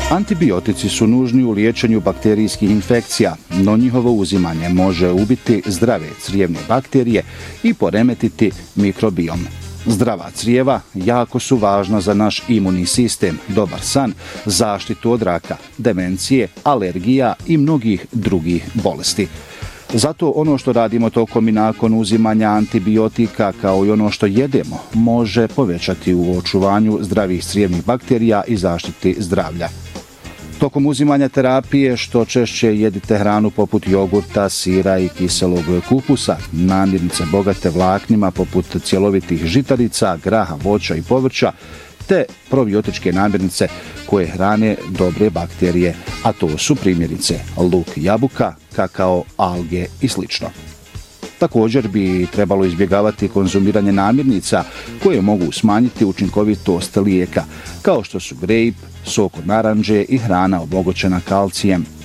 Antibiotici su nužni u liječenju bakterijskih infekcija, no njihovo uzimanje može ubiti zdrave crijevne bakterije i poremetiti mikrobiom. Zdrava crijeva jako su važna za naš imunni sistem, dobar san, zaštitu od raka, demencije, alergija i mnogih drugih bolesti. Zato ono što radimo tokom i nakon uzimanja antibiotika, kao i ono što jedemo, može povećati u očuvanju zdravih crijevnih bakterija i zaštiti zdravlja. Tokom uzimanja terapije što češće jedite hranu poput jogurta, sira i kiselog kupusa, namirnice bogate vlaknima poput cjelovitih žitarica, graha, voća i povrća, te probiotičke namirnice koje hrane dobre bakterije, a to su primjerice luk, jabuka, kakao, alge i sl. Također bi trebalo izbjegavati konzumiranje namirnica koje mogu smanjiti učinkovitost lijeka, kao što su grejp, sok od naranđe i hrana obogaćena kalcijem.